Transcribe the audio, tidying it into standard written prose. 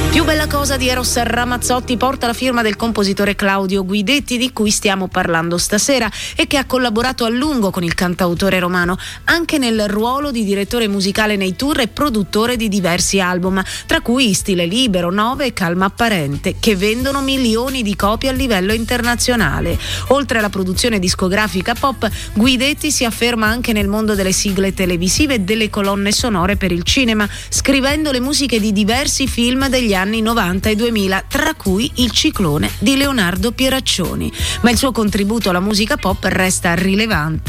Più bella cosa di Eros Ramazzotti porta la firma del compositore Claudio Guidetti, di cui stiamo parlando stasera e che ha collaborato a lungo con il cantautore romano, anche nel ruolo di direttore musicale nei tour e produttore di diversi album, tra cui Stile Libero, Nove e Calma Apparente, che vendono milioni di copie a livello internazionale. Oltre alla produzione discografica pop, Guidetti si afferma anche nel mondo delle sigle televisive e delle colonne sonore per il cinema, scrivendo le musiche di diversi film degli anni 90 e 2000, tra cui Il Ciclone di Leonardo Pieraccioni. Ma il suo contributo alla musica pop resta rilevante